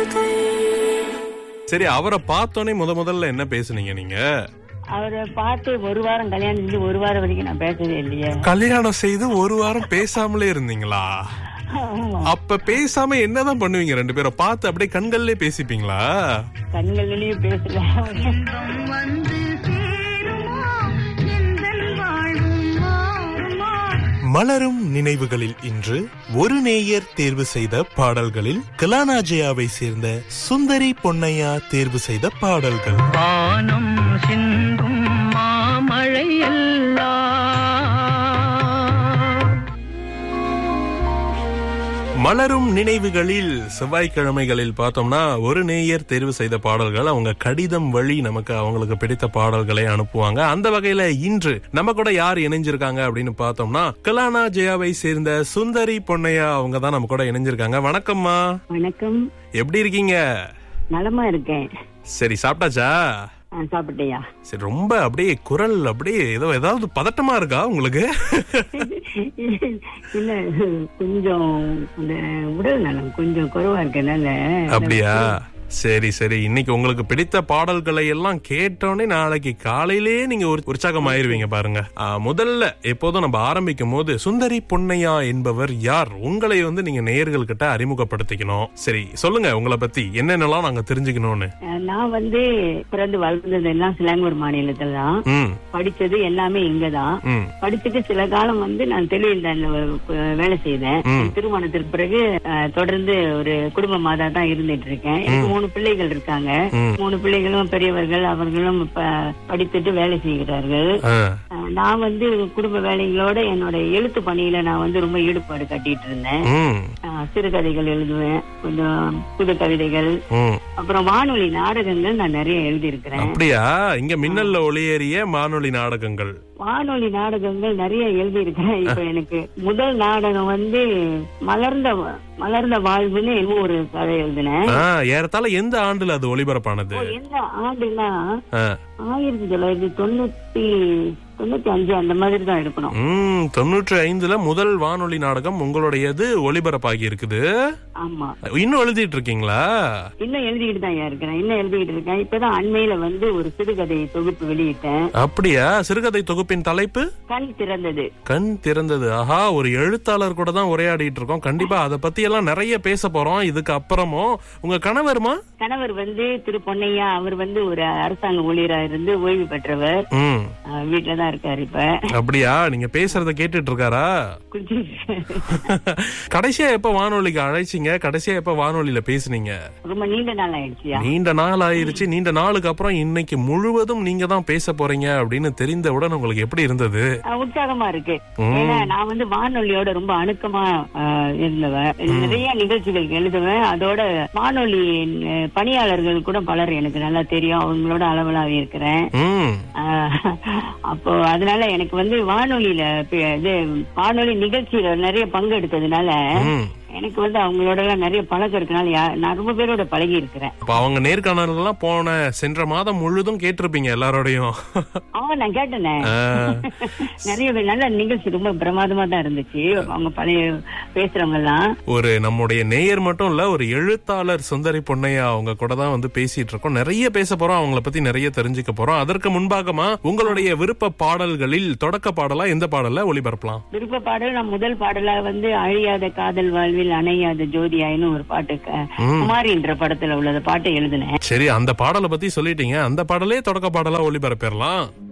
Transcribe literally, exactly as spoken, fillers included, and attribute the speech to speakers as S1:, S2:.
S1: சரி, அவரை பார்த்தோன்னே முத முதல்ல என்ன பேசுனீங்க நீங்க?
S2: அவரை பார்த்து ஒரு வாரம் கல்யாணம் செஞ்சு ஒரு வாரம் வரைக்கும் நான் பேசவே இல்லையே.
S1: கல்யாணம் செய்து ஒரு வாரம் பேசாமலே இருந்தீங்களா? அப்ப பேசாம என்னதான் பண்ணுவீங்க? ரெண்டு பேரும் பார்த்து அப்படியே கண்கள்லயே பேசிப்பீங்களா?
S2: கண்கள்லயும் பேசல.
S1: மலரும் நினைவுகளில் இன்று ஒரு நேயர் தேர்வு செய்த பாடல்களில் கலானாஜயாவை சேர்ந்த சுந்தரி பொன்னையா தேர்வு செய்த பாடல்கள்.
S3: வானம் சிந்தும் மாமழை
S1: மலரும் நினைவுகளில் செவ்வாய்க்கிழமைகளில் பார்த்தோம்னா ஒரு நேயர் தேர்வு செய்த பாடல்கள் அவங்க கடிதம் வழி நமக்கு அவங்களுக்கு பிடித்த பாடல்களை அனுப்புவாங்க. அந்த வகையில இன்று நம்ம கூட யார் இணைஞ்சிருக்காங்க அப்படின்னு பார்த்தோம்னா கலானா ஜெயாவை சேர்ந்த சுந்தரி பொன்னையா அவங்க தான் நம்ம கூட இணைஞ்சிருக்காங்க. வணக்கம்மா.
S2: வணக்கம்.
S1: எப்படி இருக்கீங்க?
S2: நலமா இருக்கேன்.
S1: சரி, சாப்பிட்டாச்சா?
S2: சாப்பிட்டியா?
S1: சரி, ரொம்ப அப்படியே குரல் அப்படியே ஏதோ ஏதாவது பதட்டமா இருக்கா உங்களுக்கு?
S2: இல்ல, கொஞ்சம் அந்த உடல் நலம் கொஞ்சம் குறைவா இருக்கனால.
S1: அப்படியா? சரி சரி, இன்னைக்கு உங்களுக்கு பிடித்த பாடல்களை எல்லாம் கேட்டோன்னே நாளைக்கு காலையிலேயே நீங்க உற்சாகம் ஆயிருவீங்க பாருங்க. முதல்ல எப்போதும் நம்ம ஆரம்பிக்கும் போது சுந்தரி பொன்னையா என்பவர் யார், உங்களை வந்து நீங்க நேயர்கள் கிட்ட அறிமுகப்படுத்திக்கணும். சரி, சொல்லுங்க உங்களை பத்தி என்னென்னலாம் நாங்க தெரிஞ்சுக்கணும்னு.
S2: நான் வந்து பிறந்து வளர்ந்தது எல்லாம் சிலாங்கூர் மாநிலத்துல தான். படிச்சது எல்லாமே இங்கதான். படிச்சுட்டு சில காலம் வந்து நான் தெலுங்கு வேலை செய்தேன். திருமணத்திற்கு பிறகு தொடர்ந்து ஒரு குடும்ப மாதா தான் இருந்துட்டு இருக்கேன். மூணு பிள்ளைகள் இருக்காங்க. மூணு பிள்ளைகளும் பெரியவர்கள், அவர்களும் படித்துட்டு வேலை செய்கிறார்கள். நான் வந்து குடும்ப வேலைகளோட என்னோட எழுத்து பணியில நான் வந்து ரொம்ப ஈடுபாடு கட்டிட்டு இருந்தேன். சிறுகதைகள் எழுதுவேன், கொஞ்சம் புது கவிதைகள், அப்புறம் வானொலி நாடகங்கள் நான் நிறைய எழுதி இருக்கிறேன்.
S1: அப்படியா? இங்க மின்னல்ல ஒளியேறிய வானொலி நாடகங்கள்
S2: வானொலி நாடகங்கள் நிறைய எழுதி இருக்கிறேன். இப்ப எனக்கு முதல் நாடகம் வந்து மலர்ந்த மலர்ந்த வாழ்வுன்னு ஒரு கதை எழுதினேன்.
S1: ஏறத்தாழ எந்த ஆண்டுல அது ஒளிபரப்பானது?
S2: எந்த ஆண்டுன்னா ஆயிரத்தி தொள்ளாயிரத்தி தொண்ணூத்தி தொண்ணூத்தி அஞ்சு அந்த மாதிரி தான் எடுக்கணும்.
S1: உம் தொண்ணூற்றி ஐந்துல முதல் வானொலி நாடகம் உங்களுடையது ஒளிபரப்பாகி இருக்குது.
S2: ஆமா.
S1: இன்னும் எழுதிட்டு இருக்கீங்களா?
S2: இன்னும் எழுதிட்டு தான் இருக்கிறேன். இன்னும் எழுதிட்டு இருக்கேன். இப்பதான் அண்மையில வந்து ஒரு சிறுகதை தொகுப்பு வெளியிட்டேன்.
S1: அப்படியா? சிறுகதை தொகுப்பின் தலைப்பு
S2: கண் திறந்தது.
S1: கண் திறந்தது. ஆஹா, ஒரு எழுத்தாளர் கூட தான் உரையாடிட்டு இருக்கோம். கண்டிப்பா அதை பத்தி எல்லாம் நிறைய பேச போறோம் இதுக்கு அப்புறமும். உங்க கணவர்மா?
S2: கணவர் வந்து திரு பொன்னையா. அவர் வந்து ஒரு அரசாங்க ஊழியரா இருந்து ஓய்வு பெற்றவர். வீட்டுலதான் இருக்காரு இப்ப. அப்படியா?
S1: நீங்க பேசுறத கேட்டுட்டு இருக்காரா? கடைசியா எப்ப வானொலிக்கு அழைச்சிங்க? கடைசியா எப்ப வானொலியில பேசுனீங்க?
S2: ரொம்ப நீண்ட நாள் ஆயிடுச்சு.
S1: நீண்ட நாள் ஆயிருச்சு. நீண்ட நாளுக்கு அப்புறம் இன்னைக்கு முழுவதும் நீங்க தான் பேச போறீங்க அப்படின்னு தெரிந்தவுடன் உங்களுக்கு எப்படி இருந்தது?
S2: உற்சாகமா இருக்கு. ஏன்னா நான் வந்து வானொலியோட ரொம்ப அணுக்கமா இருந்தவன். நிறைய நிகழ்ச்சிகள் எழுதுவேன். அதோட வானொலி பணியாளர்கள் கூட பலர் எனக்கு நல்லா தெரியும். அவங்களோட அளவலாக இருக்கிறேன். அப்போ அதனால எனக்கு வந்து வானொலியில இது வானொலி நிகழ்ச்சியில நிறைய பங்கு எடுத்ததுனால எனக்கு வந்து அவங்களோட எல்லாம் நிறைய பழக்கம் இருக்கனால நான் ரொம்ப பேரோட பழகி இருக்கிறேன்.
S1: அவங்க நேர்காணல் எல்லாம் போன சென்ற மாதம் முழுதும் கேட்டிருப்பீங்க எல்லாரோடையும்.
S2: ஆமா, நான் கேட்டேன். நிறைய நல்ல நிகழ்ச்சி, ரொம்ப பிரமாதமா தான் இருந்துச்சு. அவங்க பழைய பேசுறவங்க எல்லாம்
S1: ஒரு நம்முடைய நேயர் மட்டும் இல்ல, ஒரு எழுத்தாளர் சுந்தரி பொன்னையா அவங்க கூட தான் வந்து பேசிட்டு இருக்கோம். நிறைய பேச போறோம், அவங்கள பத்தி நிறைய தெரிஞ்சுக்க போறோம். அதற்கு முன்பாகமா உங்களுடைய விருப்ப பாடல்களில் தொடக்க பாடலா எந்த பாடல ஒளிபரப்பலாம்?
S2: விருப்ப பாடல் நான் முதல் பாடலா வந்து அழியாத காதல் வாழ்வில் அணையாத ஜோதியாயின்னு ஒரு பாட்டு, குமாரி என்ற படத்துல உள்ள பாட்டை எழுதினேன்.
S1: சரி, அந்த பாடலை பத்தி சொல்லிட்டீங்க. அந்த பாடலே தொடக்க பாடலா ஒளிபரப்பிடலாம்.